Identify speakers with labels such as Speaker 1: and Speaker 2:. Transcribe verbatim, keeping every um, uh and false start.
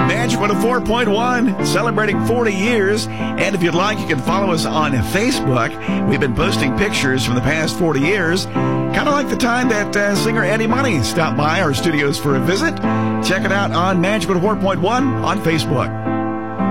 Speaker 1: Magic one oh four point one, celebrating forty years. And if you'd like, you can follow us on Facebook. We've been posting pictures from the past forty years, kind of like the time that uh, singer Eddie Money stopped by our studios for a visit. Check it out on Magic one oh four point one on Facebook.